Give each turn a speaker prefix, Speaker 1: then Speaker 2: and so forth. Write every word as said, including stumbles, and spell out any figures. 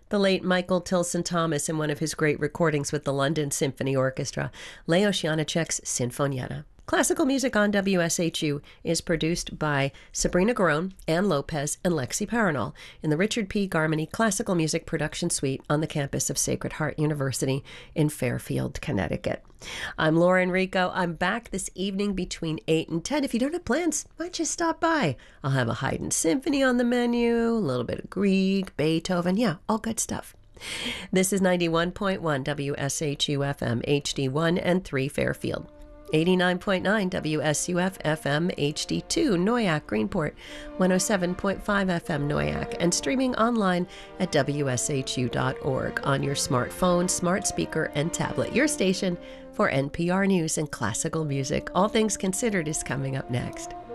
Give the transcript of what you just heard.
Speaker 1: The late Michael Tilson Thomas in one of his great recordings with the London Symphony Orchestra, Leos Janáček's Sinfonietta. Classical Music on W S H U is produced by Sabrina Garone, Ann Lopez, and Lexi Paranol in the Richard P. Garmany Classical Music Production Suite on the campus of Sacred Heart University in Fairfield, Connecticut. I'm Laura Enrico. I'm back this evening between eight and ten. If you don't have plans, why don't you stop by? I'll have a Haydn Symphony on the menu, a little bit of Grieg, Beethoven, yeah, all good stuff. This is ninety-one point one W S H U F M H D one and three Fairfield. eighty-nine point nine W S U F F M H D two Noyac Greenport, one oh seven point five F M Noyac, and streaming online at W S H U dot org on your smartphone, smart speaker, and tablet. Your station for N P R News and classical music. All Things Considered is coming up next.